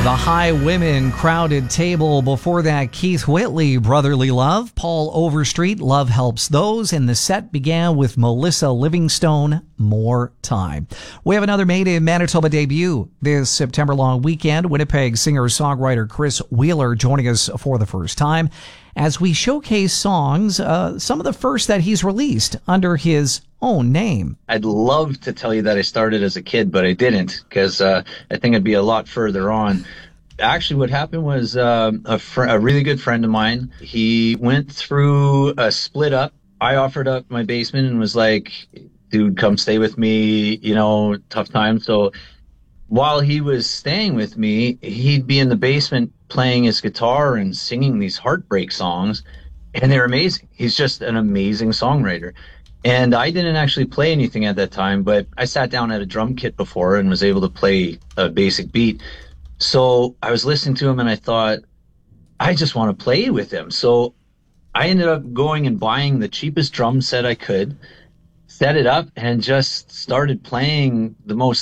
The Highwomen, Crowded Table. Before that, Keith Whitley, Brotherly Love. Paul Overstreet, Love Helps Those. And the set began with Melissa Livingstone, More Time. We have another Made in Manitoba debut this September long weekend. Winnipeg singer-songwriter Chris Wheeler joining us for the first time as we showcase songs, some of the first that he's released under his own name. I'd love to tell you that I started as a kid, but I didn't, because I think I'd be a lot further on. Actually, what happened was a really good friend of mine, he went through a split up. I offered up my basement and was like, dude, come stay with me, tough time. So while he was staying with me, he'd be in the basement playing his guitar and singing these heartbreak songs, and they're amazing. He's just an amazing songwriter. And I didn't actually play anything at that time, but I sat down at a drum kit before and was able to play a basic beat. So I was listening to him and I thought, I just want to play with him. So I ended up going and buying the cheapest drum set I could, set it up, and just started playing the most